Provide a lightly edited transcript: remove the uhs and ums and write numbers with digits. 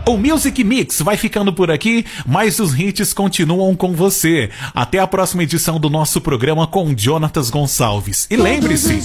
O Music Mix vai ficando por aqui, mas os hits continuam com você. Até a próxima edição do nosso programa com Jonatas Gonçalves. E lembre-se,